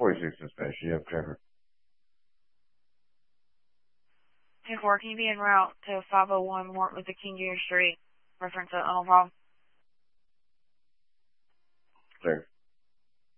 46 dispatch. You have traffic. 10-4, can you be en route to 501 Martin Luther King Jr. Street? Reference to Arnold Hall.